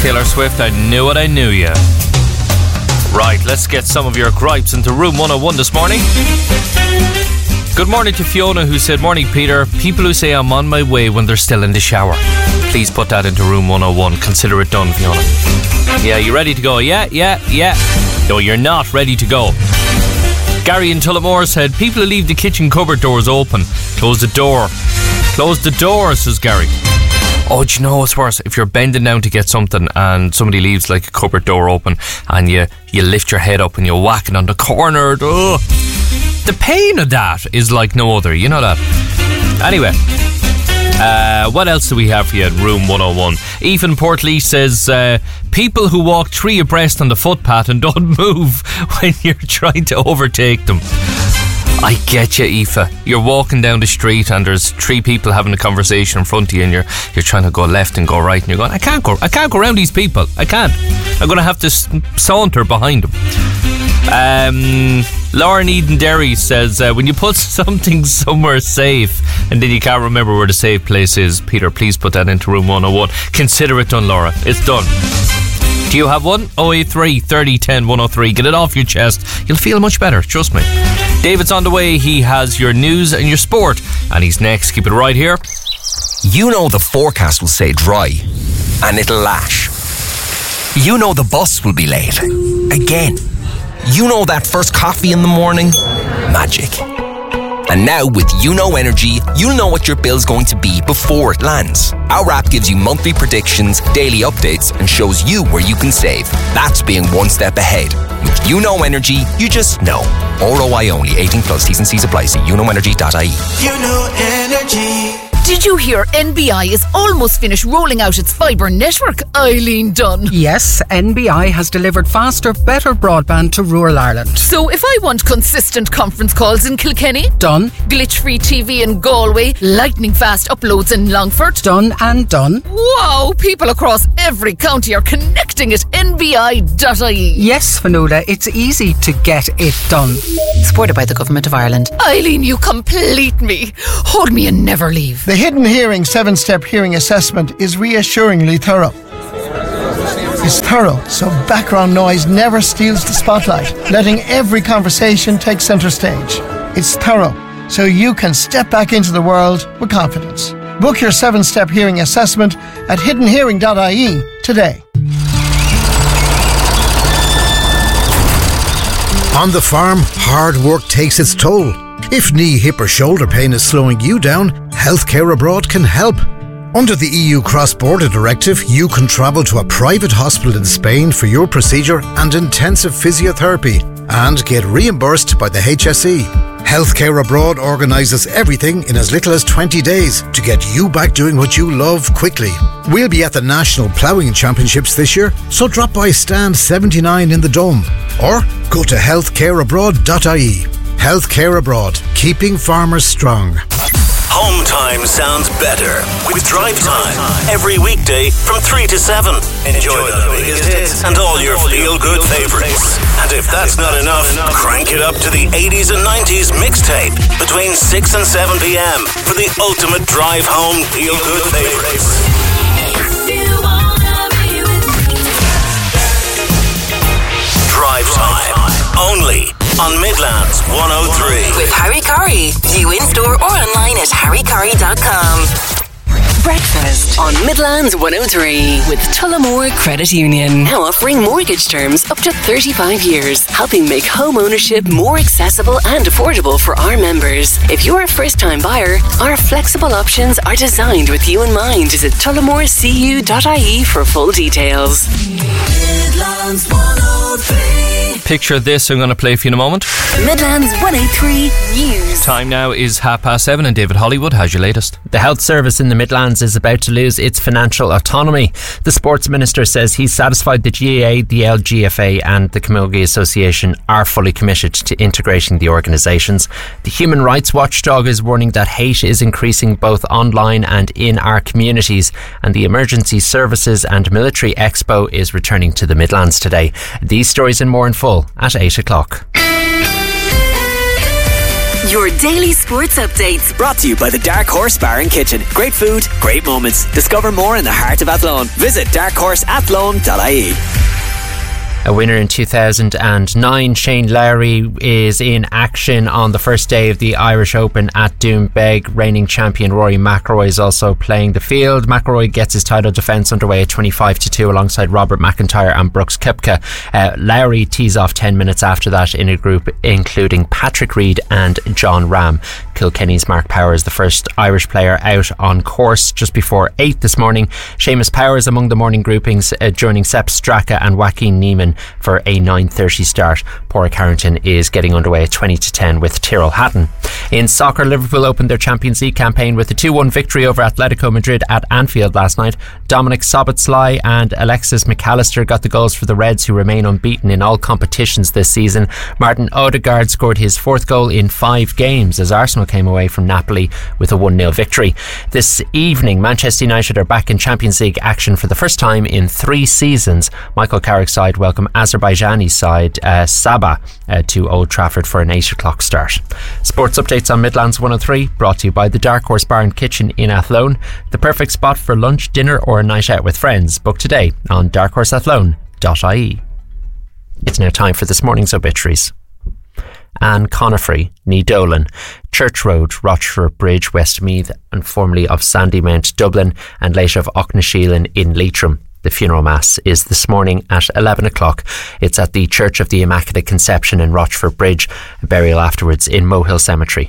Taylor Swift, I knew it, I knew ya. Right, let's get some of your gripes into Room 101 this morning. Good morning to Fiona, who said, morning Peter, people who say I'm on my way when they're still in the shower. Please put that into Room 101. Consider it done, Fiona. Yeah, you ready to go? Yeah. No, you're not ready to go. Gary in Tullamore said, people who leave the kitchen cupboard doors open. Close the door. Close the door, says Gary. Oh, do you know what's worse? If you're bending down to get something and somebody leaves like a cupboard door open and you lift your head up and you whack it on the corner. Oh, the pain of that is like no other. You know that. Anyway, what else do we have for you at Room 101? Ethan Portley says, people who walk three abreast on the footpath and don't move when you're trying to overtake them. I get you, Aoife. You're walking down the street and there's three people having a conversation in front of you and you're trying to go left and go right and you're going, I can't go around these people. I can't. I'm going to have to saunter behind them. Lauren Eden Derry says, when you put something somewhere safe and then you can't remember where the safe place is, Peter, please put that into Room 101. Consider it done, Laura. It's done. Do you have one? 083 30 10 103. Get it off your chest. You'll feel much better, trust me. David's on the way. He has your news and your sport, and he's next. Keep it right here. You know the forecast will say dry, and it'll lash. You know the bus will be late. Again. You know that first coffee in the morning? Magic. And now with YouKnow Energy, you'll know what your bill's going to be before it lands. Our app gives you monthly predictions, daily updates, and shows you where you can save. That's being one step ahead. With YouKnow Energy, you just know. ROI only. 18 plus. T's and C's apply. See YouKnowEnergy.ie. YouKnow Energy. Did you hear NBI is almost finished rolling out its fibre network? Eileen Dunn. Yes, NBI has delivered faster, better broadband to rural Ireland. So if I want consistent conference calls in Kilkenny? Done. Glitch-free TV in Galway? Lightning fast uploads in Longford? Done and done. Wow, people across every county are connecting at nbi.ie. Yes, Fionnuala, it's easy to get it done. Supported by the Government of Ireland. Eileen, you complete me. Hold me and never leave. The Hidden Hearing 7-step hearing assessment is reassuringly thorough. It's thorough, so background noise never steals the spotlight, letting every conversation take centre stage. It's thorough, so you can step back into the world with confidence. Book your 7-step hearing assessment at hiddenhearing.ie today. On the farm, hard work takes its toll. If knee, hip or shoulder pain is slowing you down, Healthcare Abroad can help. Under the EU Cross-Border Directive, you can travel to a private hospital in Spain for your procedure and intensive physiotherapy and get reimbursed by the HSE. Healthcare Abroad organises everything in as little as 20 days to get you back doing what you love quickly. We'll be at the National Ploughing Championships this year, so drop by stand 79 in the Dome or go to healthcareabroad.ie. Healthcare Abroad, keeping farmers strong. Home time sounds better with Drive Time. Every weekday from 3 to 7. Enjoy the biggest hits and all your feel-good favourites. And if that's not enough, crank it up to the 80s and 90s mixtape between 6 and 7 p.m. for the ultimate drive home feel-good favourites. Drive Time. Only on Midlands 103. With Harry Curry. View in store or online at harrycurry.com. Breakfast on Midlands 103 with Tullamore Credit Union. Now offering mortgage terms up to 35 years, helping make home ownership more accessible and affordable for our members. If you're a first-time buyer, our flexible options are designed with you in mind. Visit tullamorecu.ie for full details. Midlands 103. Picture this I'm going to play for you in a moment. Midlands 103 News. Time now is 7:30 and David Hollywood has your latest. The health service in the Midlands is about to lose its financial autonomy. The Sports Minister says he's satisfied the GAA, the LGFA and the Camogie Association are fully committed to integrating the organisations. The Human Rights Watchdog is warning that hate is increasing both online and in our communities, and the Emergency Services and Military Expo is returning to the Midlands today. These stories and more in full at 8 o'clock. Your daily sports updates. Brought to you by the Dark Horse Bar and Kitchen. Great food, great moments. Discover more in the heart of Athlone. Visit darkhorseathlone.ie. A winner in 2009, Shane Lowry, is in action on the first day of the Irish Open at Doombeg. Reigning champion Rory McIlroy is also playing the field. McIlroy gets his title defence underway at 25-2 alongside Robert McIntyre and Brooks Koepka. Lowry tees off 10 minutes after that in a group including Patrick Reed and John Ram. Kilkenny's Mark Powers, the first Irish player out on course just before 8 this morning. Seamus Powers among the morning groupings, joining Sepp Straka and Joaquin Niemann for a 9:30 start. Porrick Harrington is getting underway at 20-10 with Tyrrell Hatton. In soccer, Liverpool opened their Champions League campaign with a 2-1 victory over Atletico Madrid at Anfield last night. Dominic Szoboszlai and Alexis McAllister got the goals for the Reds, who remain unbeaten in all competitions this season. Martin Odegaard scored his 4th goal in 5 games as Arsenal came away from Napoli with a 1-0 victory. This evening, Manchester United are back in Champions League action for the first time in 3 seasons. Michael Carrick's side welcome Azerbaijani side Sabah to Old Trafford for an 8 o'clock start. Sports updates on Midlands 103, brought to you by the Dark Horse Bar and Kitchen in Athlone. The perfect spot for lunch, dinner or a night out with friends. Book today on darkhorseathlone.ie. It's now time for this morning's obituaries. Anne Conifrey, ní Dolan, Church Road, Rochford Bridge, Westmeath, and formerly of Sandymount, Dublin, and later of Auchnacheelan in Leitrim. The funeral mass is this morning at 11 o'clock. It's at the Church of the Immaculate Conception in Rochford Bridge. A burial afterwards in Mohill Cemetery.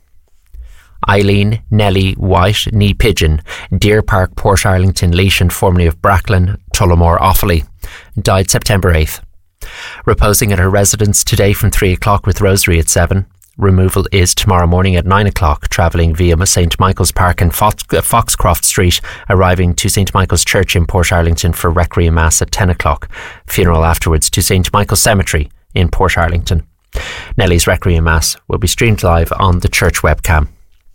Eileen Nellie White, ní Pigeon, Deer Park, Portarlington, Leishan, formerly of Bracklin, Tullamore, Offaly, died September 8th. Reposing at her residence today from 3 o'clock with Rosary at 7. Removal is tomorrow morning at 9 o'clock, travelling via St Michael's Park and Foxcroft Street, arriving to St Michael's Church in Portarlington for Requiem Mass at 10 o'clock. Funeral afterwards to St Michael's Cemetery in Portarlington. Nellie's Requiem Mass will be streamed live on the church webcam.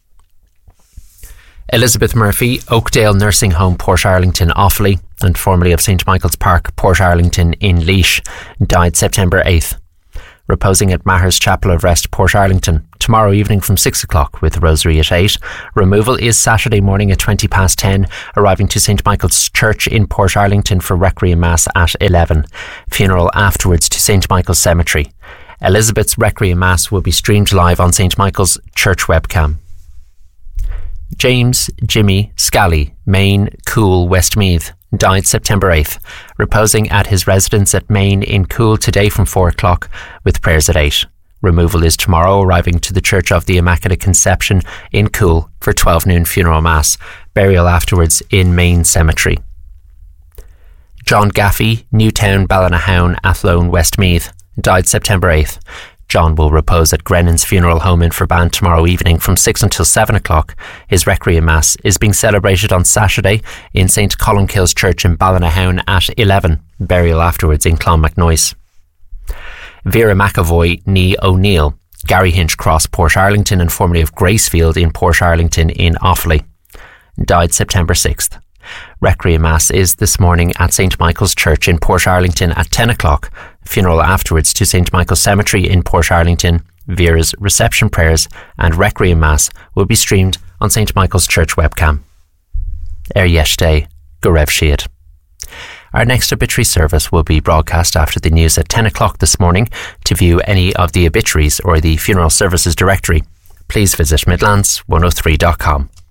Elizabeth Murphy, Oakdale Nursing Home, Portarlington, Offaly, and formerly of St Michael's Park, Portarlington in Laois, died September 8th. Reposing at Maher's Chapel of Rest, Portarlington, tomorrow evening from 6 o'clock with Rosary at 8. Removal is Saturday morning at 10:20, arriving to St Michael's Church in Portarlington for Requiem Mass at 11. Funeral afterwards to St Michael's Cemetery. Elizabeth's Requiem Mass will be streamed live on St Michael's Church webcam. James Jimmy Scally, Main Cool, Westmeath, died September 8th, reposing at his residence at Main in Cool today from 4 o'clock with prayers at 8. Removal is tomorrow, arriving to the Church of the Immaculate Conception in Cool for 12 noon funeral mass. Burial afterwards in Main Cemetery. John Gaffey, Newtown, Ballinahown, Athlone, Westmeath, died September 8th. John will repose at Grennan's Funeral Home in Ferban tomorrow evening from 6 until 7 o'clock. His Requiem Mass is being celebrated on Saturday in St Columbkille's Church in Ballinahown at 11. Burial afterwards in Clonmacnoise. Vera McAvoy, ní O'Neill, Gary Hinch Cross, Portarlington, and formerly of Gracefield in Portarlington in Offaly, died September 6th. Requiem Mass is this morning at St Michael's Church in Portarlington at 10 o'clock. Funeral afterwards to St Michael's Cemetery in Portarlington. Vera's reception prayers and Requiem Mass will be streamed on St Michael's Church webcam. Yesterday, go raibh siad. Our next obituary service will be broadcast after the news at 10 o'clock this morning. To view any of the obituaries or the funeral services directory, please visit midlands103.com.